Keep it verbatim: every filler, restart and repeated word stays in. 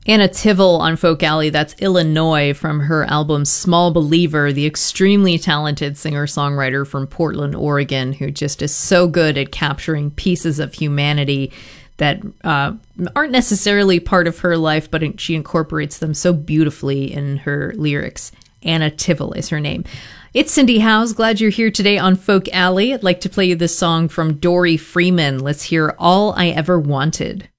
Anna Tivell on Folk Alley, that's Illinois from her album Small Believer, the extremely talented singer-songwriter from Portland, Oregon, who just is so good at capturing pieces of humanity that uh, aren't necessarily part of her life, but she incorporates them so beautifully in her lyrics. Anna Tivell is her name. It's Cindy Howes. Glad you're here today on Folk Alley. I'd like to play you this song from Dory Freeman. Let's hear All I Ever Wanted.